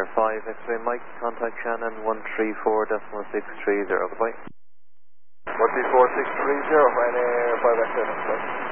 Ryanair 5 X-ray Mike, contact Shannon 134.630, goodbye. 134.630, Ryanair 5 X-ray,